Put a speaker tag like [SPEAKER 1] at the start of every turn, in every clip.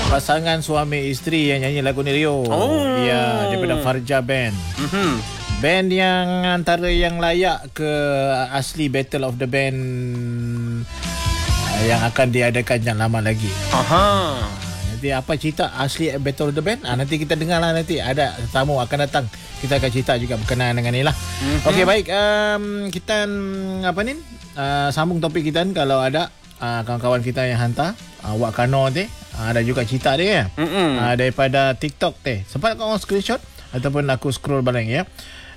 [SPEAKER 1] Pasangan suami isteri yang nyanyi lagu ni, Rio. Ya, daripada Farja Band. Band yang antara yang layak ke asli Battle of the Band yang akan diadakan jangan lama lagi. Nanti apa cerita asli Battle of the Band? Nanti kita dengar lah, nanti ada tetamu akan datang. Kita akan cerita juga berkenaan dengan ni lah. Okey, baik. Kita sambung topik kita kalau ada kawan-kawan kita yang hantar Wak Kano teh. Ada juga cerita dia daripada TikTok teh. Sempat kau screenshot ataupun aku scroll balik ya.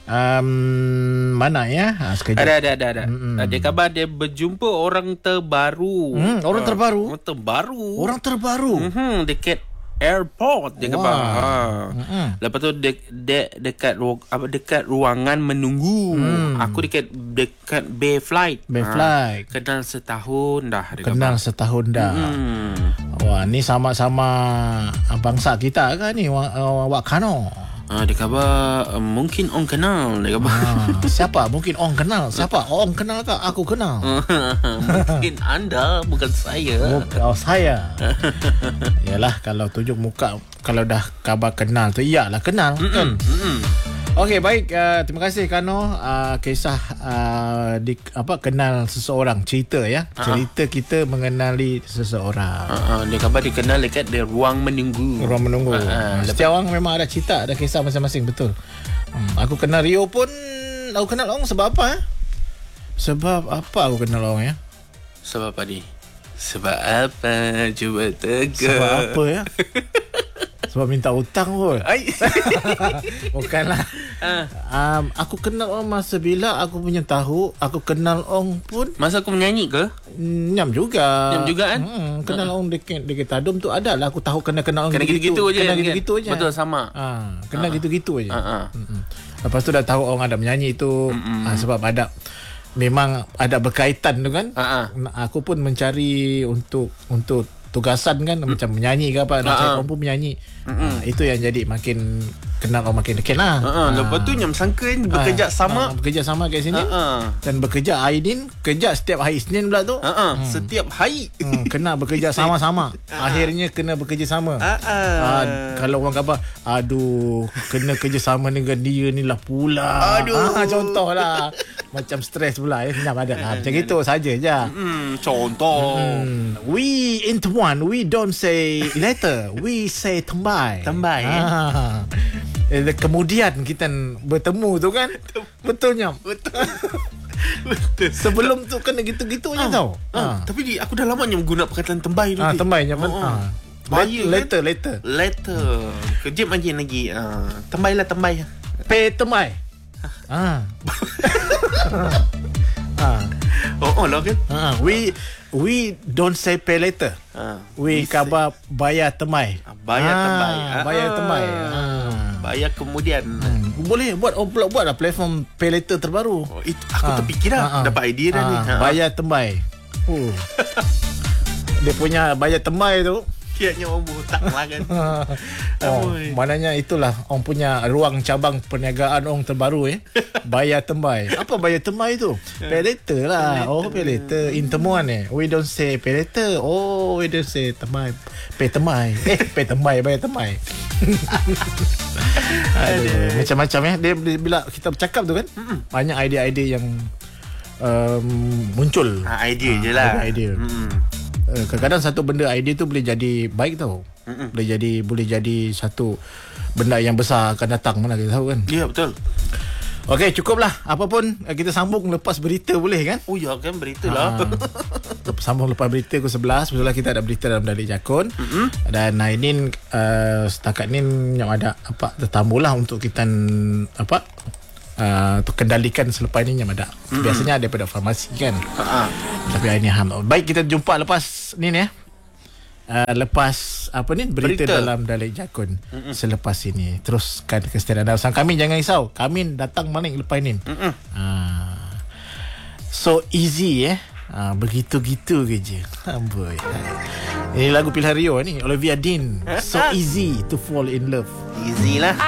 [SPEAKER 1] Mana ya? Sekejap.
[SPEAKER 2] Ada. Dia khabar dia berjumpa orang terbaru.
[SPEAKER 1] Orang terbaru? Orang terbaru?
[SPEAKER 2] Dekat airport dia khabar. Lepas tu dekat ruangan menunggu. Aku dekat Bay Flight. Kenal setahun dah dia khabar.
[SPEAKER 1] Wah, ni sama-sama bangsa kita kan ni, Wak Kano.
[SPEAKER 2] Dia khabar mungkin orang kenal dia khabar.
[SPEAKER 1] Siapa? Mungkin orang kenal. Siapa? Orang kenal ke? Aku kenal.
[SPEAKER 2] Mungkin anda, bukan saya.
[SPEAKER 1] Saya. Yalah, kalau tunjuk muka, kalau dah khabar kenal tu iyalah kenal kan. Okey, baik. Terima kasih Kano. Kisah kenal seseorang, cerita ya. Cerita kita mengenali seseorang.
[SPEAKER 2] Dia khabar dikenal dekat dia ruang menunggu.
[SPEAKER 1] Setiap orang memang ada cerita, ada kisah masing-masing, betul. Aku kenal Rio pun, aku kenal orang sebab apa? Sebab apa aku kenal orang ya?
[SPEAKER 2] Sebab apa ni? Sebab apa? Cuba tega.
[SPEAKER 1] Sebab apa ya? Sebab minta hutang pun. Bukanlah. Aku kenal orang masa bila aku punya tahu. Aku kenal orang pun
[SPEAKER 2] masa aku menyanyi ke?
[SPEAKER 1] Nyam juga
[SPEAKER 2] kan?
[SPEAKER 1] Kenal orang dekat Tadum tu adalah. Aku tahu kenal orang
[SPEAKER 2] gitu-gitu je.
[SPEAKER 1] Kenal gitu-gitu je.
[SPEAKER 2] Betul, sama.
[SPEAKER 1] Kenal gitu-gitu je. Lepas tu dah tahu orang ada menyanyi tu. Sebab ada, memang ada berkaitan tu kan. Aku pun mencari untuk tugasan kan, macam menyanyi ke apa, nak cari orang pun menyanyi. Itu yang jadi makin kenal orang makin dekat lah.
[SPEAKER 2] Lepas tu nyam sangka bekerja sama.
[SPEAKER 1] Bekerja sama kat sini. Dan bekerja Aidin kerja setiap hari Isnin pula tu.
[SPEAKER 2] Setiap hari
[SPEAKER 1] kena bekerja sama-sama. Akhirnya kena bekerja sama. Kalau orang kata aduh, kena kerja sama dengan dia ni lah pula. Contohlah. Macam stres pula ya. Senyap ada lah. Macam itu saja je.
[SPEAKER 2] Contoh.
[SPEAKER 1] We intertwine. We don't say later. We say tembai. Kemudian kita bertemu tu kan. Betul nyam. Betul. Sebelum tu kena gitu-gitu je tau.
[SPEAKER 2] Tapi aku dah lama guna perkataan tembai tu.
[SPEAKER 1] Tembai nyaman. Later.
[SPEAKER 2] Kejap lagi. Tembai lah.
[SPEAKER 1] Pay tembai.
[SPEAKER 2] Lah kan.
[SPEAKER 1] We don't say pay later. We khabar bayar temai.
[SPEAKER 2] Bayar temai. Bayar kemudian.
[SPEAKER 1] Boleh buatlah platform pay later terbaru.
[SPEAKER 2] Aku terfikir dah. Dapat idea dah ni.
[SPEAKER 1] Bayar temai. Dia punya bayar temai tu
[SPEAKER 2] kiatnya orang berhutang lah kan.
[SPEAKER 1] Maknanya itulah orang punya ruang cabang perniagaan orang terbaru Bayar tembai. Apa bayar tembai tu? Pay later lah. Pay later. Intemuan we don't say pay later. We don't say temai. Pay temai. Pay temai, bayar temai. Macam-macam Dia bila kita bercakap tu kan, banyak idea-idea yang muncul.
[SPEAKER 2] Idea je lah.
[SPEAKER 1] Idea. Kadang-kadang satu benda, idea tu boleh jadi baik tau. Boleh jadi satu benda yang besar akan datang, mana kita tahu kan.
[SPEAKER 2] Ya, betul.
[SPEAKER 1] Okey, cukuplah. Apa pun kita sambung lepas berita boleh kan?
[SPEAKER 2] Ya kan, berita lah.
[SPEAKER 1] Sambung lepas berita ke 11. Betul lah, kita ada berita dalam Dalik Jakun. Dan ini setakat ni yang ada tetamu lah untuk kita untuk kendalikan selepas ni yang ada. Biasanya daripada farmasi kan. Tapi hari ni baik, kita jumpa lepas ni lepas berita dalam Dalik Jakun. Selepas ini teruskan kesetiaan anda bersama kami. Jangan risau, kami datang balik lepas ni. So easy begitu-gitu je. Amboi. Ini lagu pilihan Rio ni, Olivia Dean. So easy to fall in love.
[SPEAKER 2] Easy lah.